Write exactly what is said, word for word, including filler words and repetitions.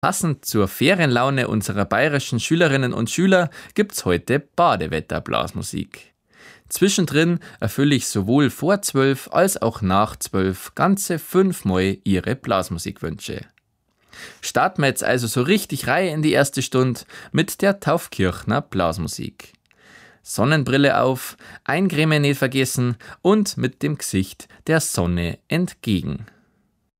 Passend zur Ferienlaune unserer bayerischen Schülerinnen und Schüler gibt's heute Badewetter-Blasmusik. Zwischendrin erfülle ich sowohl vor zwölf als auch nach zwölf ganze fünfmal Ihre Blasmusikwünsche. Starten wir jetzt also so richtig rein in die erste Stunde mit der Taufkirchner Blasmusik. Sonnenbrille auf, Eincreme nicht vergessen und mit dem Gesicht der Sonne entgegen.